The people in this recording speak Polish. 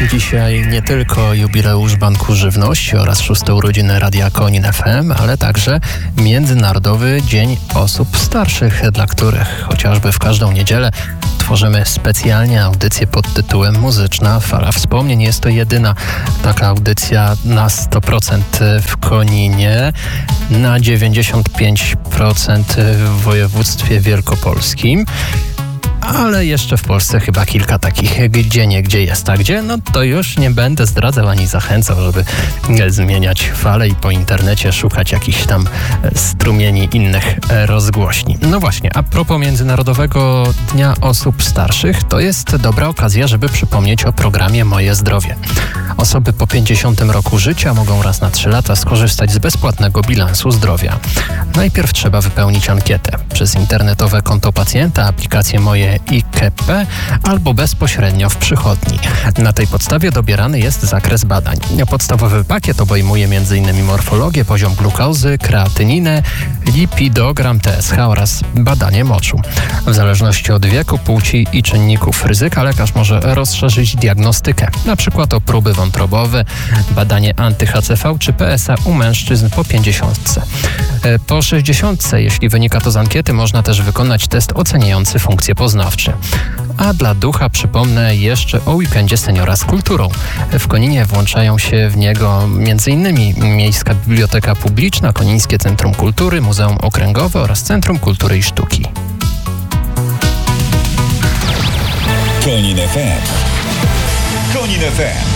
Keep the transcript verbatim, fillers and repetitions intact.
Dzisiaj nie tylko jubileusz Banku Żywności oraz szóste urodziny Radia Konin F M, ale także Międzynarodowy Dzień Osób Starszych, dla których chociażby w każdą niedzielę tworzymy specjalnie audycję pod tytułem Muzyczna Fala Wspomnień. Jest to jedyna taka audycja na sto procent w Koninie, na dziewięćdziesiąt pięć procent w województwie wielkopolskim. Ale jeszcze w Polsce chyba kilka takich, gdzie nie, gdzie jest, a gdzie, no to już nie będę zdradzał ani zachęcał, żeby zmieniać fale i po internecie szukać jakichś tam strumieni innych rozgłośni. No właśnie, a propos Międzynarodowego Dnia Osób Starszych, to jest dobra okazja, żeby przypomnieć o programie Moje Zdrowie. Osoby po pięćdziesiątym roku życia mogą raz na trzy lata skorzystać z bezpłatnego bilansu zdrowia. Najpierw trzeba wypełnić ankietę przez internetowe konto pacjenta, aplikację Moje I K P albo bezpośrednio w przychodni. Na tej podstawie dobierany jest zakres badań. Podstawowy pakiet obejmuje m.in. morfologię, poziom glukozy, kreatyninę, lipidogram T S H oraz badanie moczu. W zależności od wieku, płci i czynników ryzyka lekarz może rozszerzyć diagnostykę, np. o próby wątrobowe, badanie anty-H C V czy P S A u mężczyzn po pięćdziesiątce. Po sześćdziesiątce, jeśli wynika to z ankiety, można też wykonać test oceniający funkcje poznawcze. A dla ducha przypomnę jeszcze o weekendzie seniora z kulturą. W Koninie włączają się w niego m.in. Miejska Biblioteka Publiczna, Konińskie Centrum Kultury, Muzeum Okręgowe oraz Centrum Kultury i Sztuki. Konin F M. Konin F M.